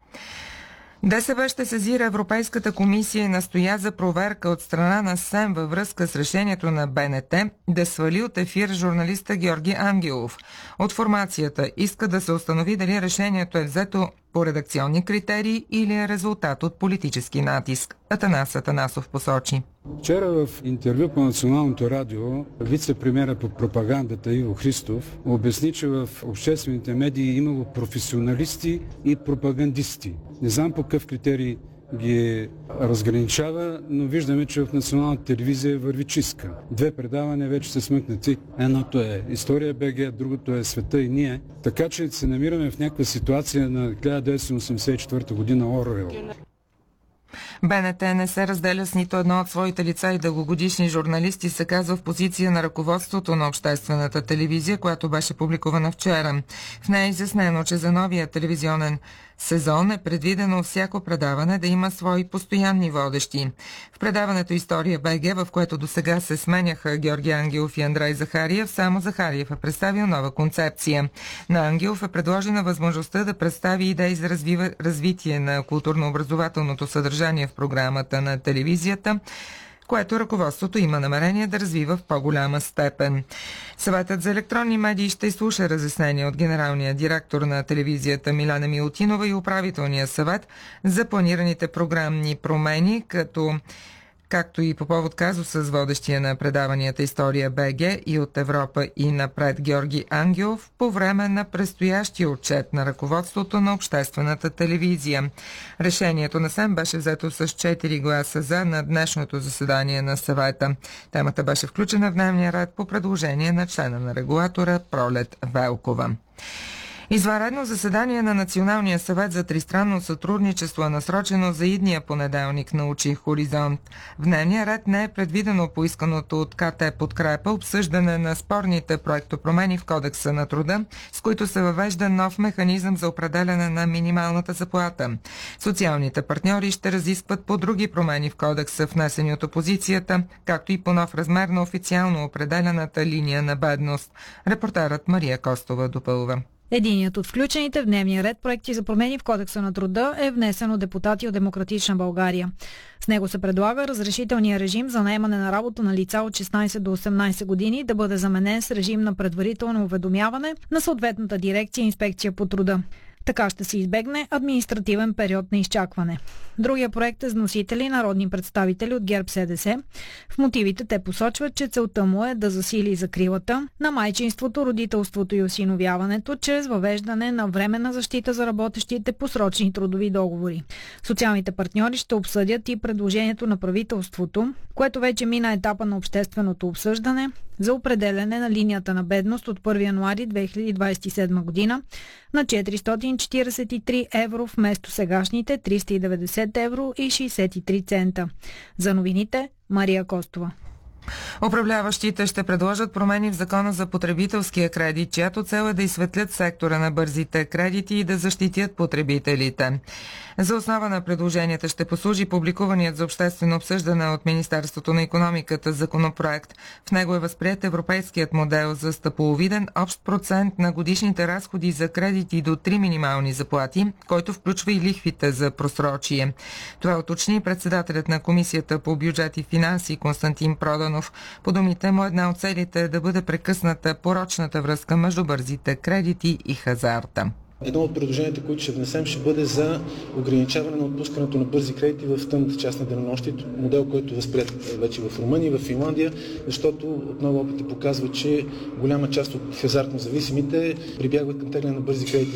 ДСБ ще сезира Европейската комисия и настоя за проверка от страна на СЕМ във връзка с решението на БНТ да свали от ефир журналиста Георги Ангелов. От формацията иска да се установи дали решението е взето по редакционни критерии или е резултат от политически натиск. Атанас Атанасов посочи. Вчера в интервю по Националното радио вице-премиера по пропагандата Иво Христов обясни, че в обществените медии имало професионалисти и пропагандисти. Не знам по какъв критерий ги разграничава, но виждаме, че в Националната телевизия върви чистка. Две предавания вече са смъкнати. Едното е История БГ, другото е Света и ние. Така че се намираме в някаква ситуация на 1984 година Оруел. БНТ не се разделя с нито едно от своите лица и дългогодишни журналисти, се казва в позиция на ръководството на обществената телевизия, която беше публикувана вчера. В нея е изяснено, че за новия телевизионен сезон е предвидено всяко предаване да има свои постоянни водещи. В предаването История БГ, в което досега се сменяха Георги Ангелов и Андрей Захариев, само Захариев е представил нова концепция. На Ангелов е предложена възможността да представи идеи за развитие на културно-образователното съдържание в програмата на телевизията, което ръководството има намерение да развива в по-голяма степен. Съветът за електронни медии ще изслуша разяснения от генералния директор на телевизията Милена Милутинова и управителния съвет за планираните програмни промени, както и по повод казуса с водещия на предаванията История БГ и От Европа и напред Георги Ангелов по време на предстоящия отчет на ръководството на обществената телевизия. Решението на СЕМ беше взето с 4 гласа за на днешното заседание на съвета. Темата беше включена в дневния ред по предложение на члена на регулатора Пролет Велкова. Извънредно заседание на Националния съвет за тристранно сътрудничество е насрочено за идния понеделник, научи Хоризонт. В дневния ред не е предвидено поисканото от КТ подкрепа обсъждане на спорните проектопромени в Кодекса на труда, с които се въвежда нов механизъм за определяне на минималната заплата. Социалните партньори ще разискват по други промени в Кодекса, внесени от опозицията, както и по нов размер на официално определената линия на бедност. Репортерът Мария Костова допълва. Единият от включените в дневния ред проекти за промени в Кодекса на труда е внесен от депутати от Демократична България. С него се предлага разрешителния режим за наемане на работа на лица от 16 до 18 години да бъде заменен с режим на предварително уведомяване на съответната дирекция инспекция по труда. Така ще се избегне административен период на изчакване. Другия проект е с носители народни представители от ГЕРБ-СДС. В мотивите те посочват, че целта му е да засили закрилата на майчинството, родителството и осиновяването чрез въвеждане на временна защита за работещите по срочни трудови договори. Социалните партньори ще обсъдят и предложението на правителството, което вече мина етапа на общественото обсъждане за определяне на линията на бедност от 1 януари 2027 година на 443 евро вместо сегашните 390 евро и 63 цента. За новините Мария Костова. Управляващите ще предложат промени в Закона за потребителския кредит, чиято цел е да изсветлят сектора на бързите кредити и да защитят потребителите. За основа на предложенията ще послужи публикуваният за обществено обсъждане от Министерството на икономиката законопроект. В него е възприет европейският модел за стъпаловиден общ процент на годишните разходи за кредити до 3 минимални заплати, който включва и лихвите за просрочие. Това уточни председателят на Комисията по бюджет и финанси Константин Проданов. По думите му, една от целите е да бъде прекъсната порочната връзка между бързите кредити и хазарта. Едно от предложенията, които ще внесем, ще бъде за ограничаване на отпускането на бързи кредити в тъмната част на денонощието, модел, който е възприет вече в Румъния и в Финландия, защото отново опитът показва, че голяма част от хазартно зависимите прибягват към тегляне на бързи кредити